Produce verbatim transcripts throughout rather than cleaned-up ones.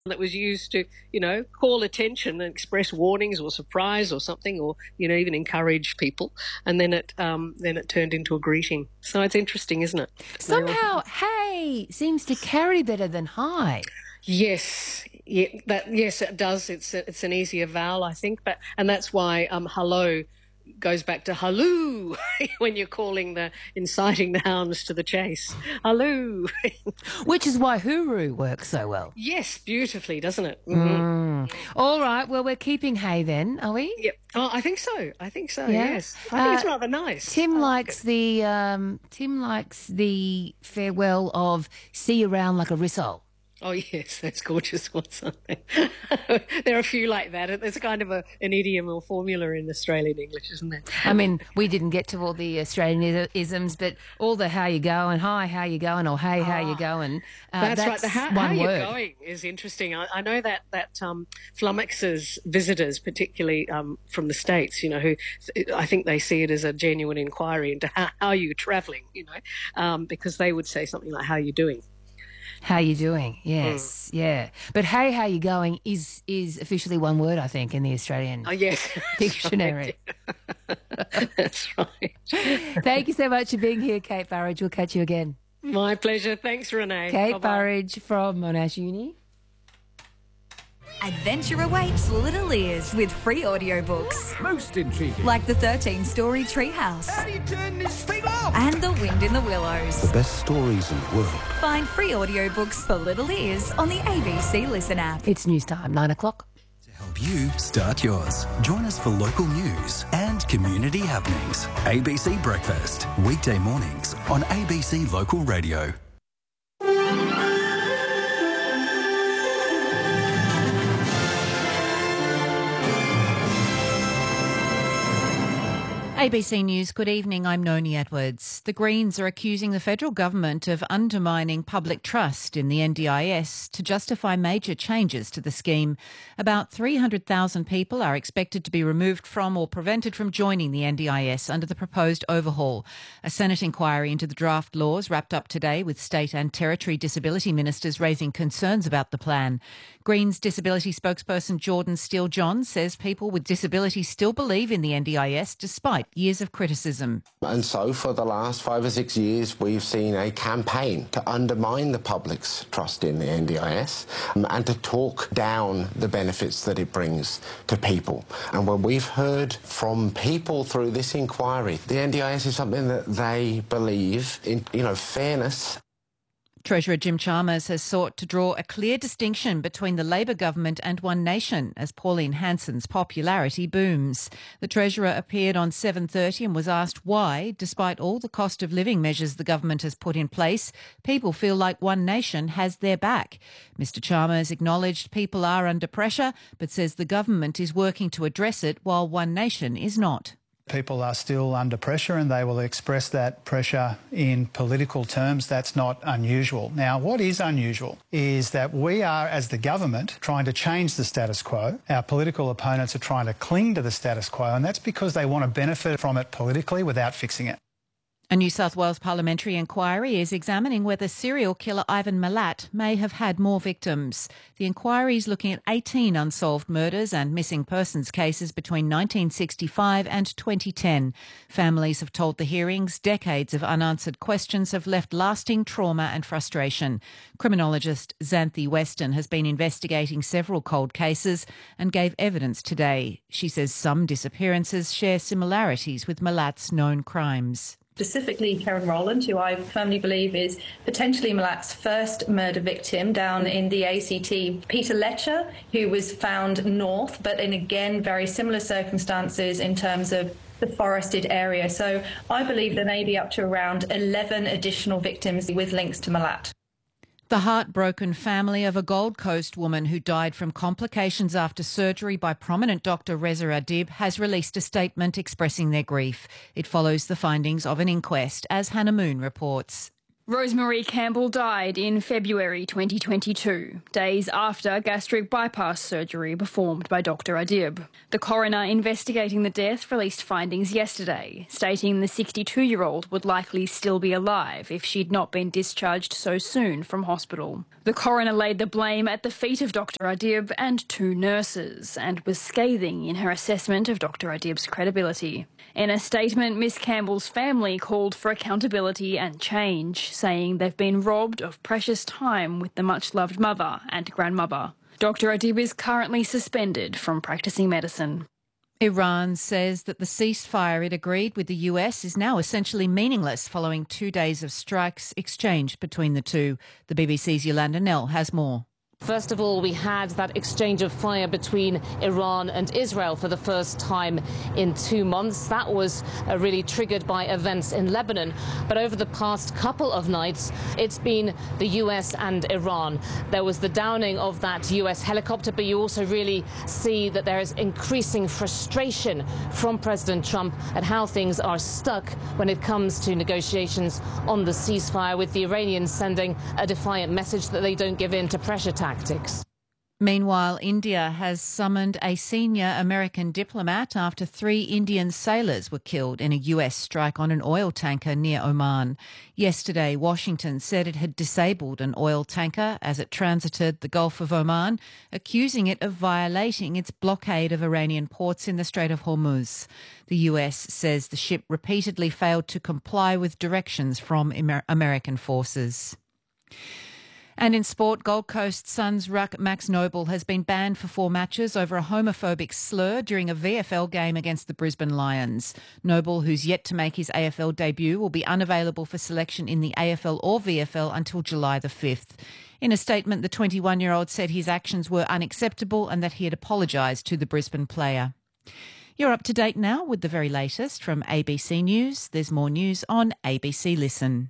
that was used to, you know, call attention and express warnings or surprise or something, or, you know, even encourage people. And then it um, then it turned into a greeting. So it's interesting, isn't it? Somehow, hey seems to carry better than hi. Yes, yeah, that yes, it does. It's a, it's an easier vowel, I think, but and that's why um, hello goes back to halloo when you're calling the inciting the hounds to the chase. Halloo. Which is why hooroo works so well. Yes, beautifully, doesn't it? Mm-hmm. Mm. All right, well, we're keeping hey then, are we? Yep. Oh, I think so. I think so. Yeah? Yes, I think uh, it's rather nice. Tim likes the um, Tim likes the farewell of see you around like a rissole. Oh, yes, that's gorgeous one, something. There are a few like that. There's kind of a, an idiom or formula in Australian English, isn't there? I mean, we didn't get to all the Australian isms, but all the how you going, hi, how you going, or hey, how you going. Uh, that's, that's right. The how, one how word. You're going is interesting. I, I know that, that um, flummoxes visitors, particularly um, from the States, you know, who I think they see it as a genuine inquiry into how, how you're travelling, you know, um, because they would say something like, how are you doing? How you doing? Yes, mm. yeah. But hey, how you going is is officially one word, I think, in the Australian oh, yes. dictionary. That's right. Thank you so much for being here, Kate Burridge. We'll catch you again. My pleasure. Thanks, Renee. Kate Bye-bye. Burridge from Monash Uni. Adventure awaits Little Ears with free audiobooks. Most intriguing. Like the thirteen-story Treehouse. How do you turn this thing off? And The Wind in the Willows. The best stories in the world. Find free audiobooks for Little Ears on the A B C Listen app. It's news time, nine o'clock. To help you start yours, join us for local news and community happenings. A B C Breakfast, weekday mornings on A B C Local Radio. A B C News, good evening, I'm Noni Edwards. The Greens are accusing the federal government of undermining public trust in the N D I S to justify major changes to the scheme. About three hundred thousand people are expected to be removed from or prevented from joining the N D I S under the proposed overhaul. A Senate inquiry into the draft laws wrapped up today with state and territory disability ministers raising concerns about the plan. Greens disability spokesperson Jordan Steele-John says people with disabilities still believe in the N D I S despite years of criticism. And so for the last five or six years we've seen a campaign to undermine the public's trust in the N D I S um, and to talk down the benefits that it brings to people. And when we've heard from people through this inquiry, the N D I S is something that they believe in, you know, fairness. Treasurer Jim Chalmers has sought to draw a clear distinction between the Labor government and One Nation as Pauline Hanson's popularity booms. The Treasurer appeared on seven thirty and was asked why, despite all the cost of living measures the government has put in place, people feel like One Nation has their back. Mister Chalmers acknowledged people are under pressure, but says the government is working to address it while One Nation is not. People are still under pressure and they will express that pressure in political terms. That's not unusual. Now, what is unusual is that we are, as the government, trying to change the status quo. Our political opponents are trying to cling to the status quo, and that's because they want to benefit from it politically without fixing it. A New South Wales parliamentary inquiry is examining whether serial killer Ivan Milat may have had more victims. The inquiry is looking at eighteen unsolved murders and missing persons cases between nineteen sixty-five and twenty ten. Families have told the hearings decades of unanswered questions have left lasting trauma and frustration. Criminologist Xanthi Weston has been investigating several cold cases and gave evidence today. She says some disappearances share similarities with Milat's known crimes. Specifically Karen Rowland, who I firmly believe is potentially Milat's first murder victim down in the A C T. Peter Letcher, who was found north, but in again very similar circumstances in terms of the forested area. So I believe there may be up to around eleven additional victims with links to Milat. The heartbroken family of a Gold Coast woman who died from complications after surgery by prominent doctor Reza Adib has released a statement expressing their grief. It follows the findings of an inquest, as Hannah Moon reports. Rosemary Campbell died in February twenty twenty-two, days after gastric bypass surgery performed by Doctor Adib. The coroner investigating the death released findings yesterday, stating the sixty-two-year-old would likely still be alive if she'd not been discharged so soon from hospital. The coroner laid the blame at the feet of Doctor Adib and two nurses and was scathing in her assessment of Doctor Adib's credibility. In a statement, Miss Campbell's family called for accountability and change, saying they've been robbed of precious time with the much-loved mother and grandmother. Doctor Adib is currently suspended from practising medicine. Iran says that the ceasefire it agreed with the U S is now essentially meaningless following two days of strikes exchanged between the two. The B B C's Yolanda Nell has more. First of all, we had that exchange of fire between Iran and Israel for the first time in two months. That was uh, really triggered by events in Lebanon. But over the past couple of nights, it's been the U S and Iran. There was the downing of that U S helicopter, but you also really see that there is increasing frustration from President Trump at how things are stuck when it comes to negotiations on the ceasefire, with the Iranians sending a defiant message that they don't give in to pressure tactics. Tactics. Meanwhile, India has summoned a senior American diplomat after three Indian sailors were killed in a U S strike on an oil tanker near Oman. Yesterday, Washington said it had disabled an oil tanker as it transited the Gulf of Oman, accusing it of violating its blockade of Iranian ports in the Strait of Hormuz. The U S says the ship repeatedly failed to comply with directions from Amer- American forces. And in sport, Gold Coast Suns ruck Max Noble has been banned for four matches over a homophobic slur during a V F L game against the Brisbane Lions. Noble, who's yet to make his A F L debut, will be unavailable for selection in the A F L or V F L until July the fifth. In a statement, the twenty-one-year-old said his actions were unacceptable and that he had apologised to the Brisbane player. You're up to date now with the very latest from A B C News. There's more news on A B C Listen.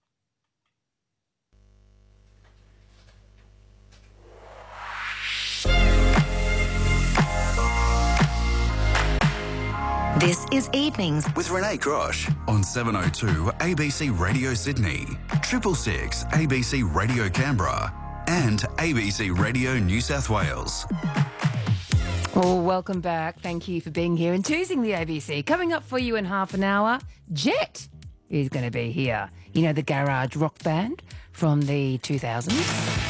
This is Evenings with Renee Grosh on seven oh two A B C Radio Sydney, triple six A B C Radio Canberra and A B C Radio New South Wales. Well, welcome back. Thank you for being here and choosing the A B C. Coming up for you in half an hour, Jet is going to be here. You know, the garage rock band from the two thousands.